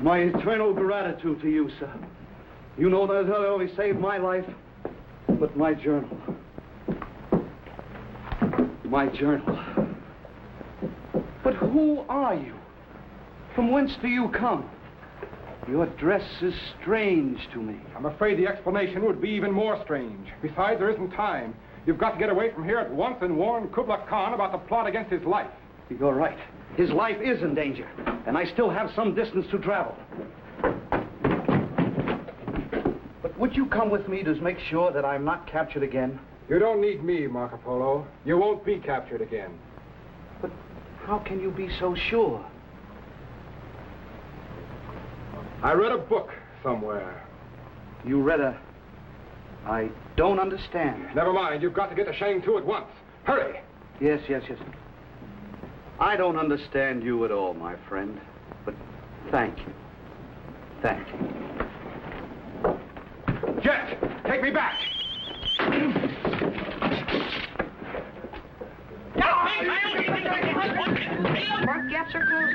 My eternal gratitude to you, sir. You know that not only saved my life, but my journal. My journal. But who are you? From whence do you come? Your dress is strange to me. I'm afraid the explanation would be even more strange. Besides, there isn't time. You've got to get away from here at once and warn Kublai Khan about the plot against his life. You're right. His life is in danger, and I still have some distance to travel. But would you come with me to make sure that I'm not captured again? You don't need me, Marco Polo. You won't be captured again. But how can you be so sure? I read a book somewhere. You read a... I don't understand. Never mind. You've got to get to Shang-Tu at once. Hurry! Yes. I don't understand you at all, my friend. But thank you. Thank you. Jet, take me back! Front gaps are closed.